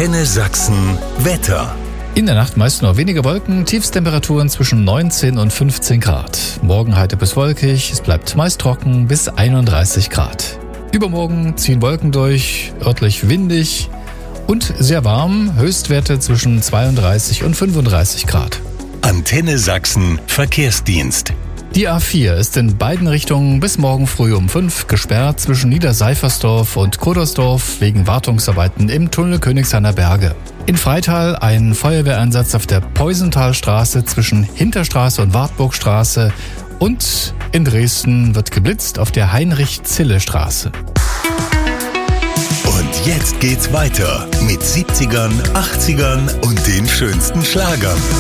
Antenne Sachsen Wetter. In der Nacht meist nur wenige Wolken, Tiefstemperaturen zwischen 19 und 15 Grad. Morgen heiter bis wolkig, es bleibt meist trocken bis 31 Grad. Übermorgen ziehen Wolken durch, örtlich windig und sehr warm, Höchstwerte zwischen 32 und 35 Grad. Antenne Sachsen Verkehrsdienst. Die A4 ist in beiden Richtungen bis morgen früh um 5 gesperrt zwischen Niederseifersdorf und Kodersdorf wegen Wartungsarbeiten im Tunnel Königshainer Berge. In Freital ein Feuerwehreinsatz auf der Peusenthalstraße zwischen Hinterstraße und Wartburgstraße und in Dresden wird geblitzt auf der Heinrich-Zille-Straße. Und jetzt geht's weiter mit 70ern, 80ern und den schönsten Schlagern.